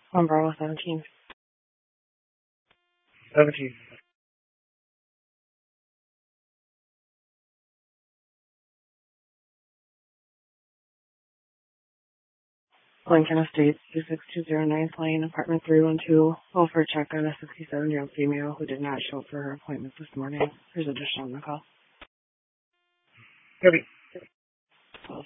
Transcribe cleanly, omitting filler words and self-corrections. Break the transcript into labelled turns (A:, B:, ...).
A: On Bravo 17.
B: 17.
A: Lincoln Estates, 26209 Lane, apartment 312. Call for a check on a 67-year-old female who did not show up for her appointment this morning. There's additional on the call.
B: Copy.